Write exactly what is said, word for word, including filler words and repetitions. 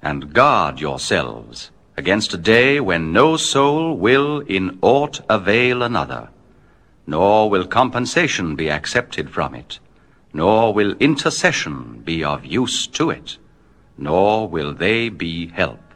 and guard yourselves against a day when no soul will in aught avail another, nor will compensation be accepted from it, nor will intercession be of use to it, nor will they be helped.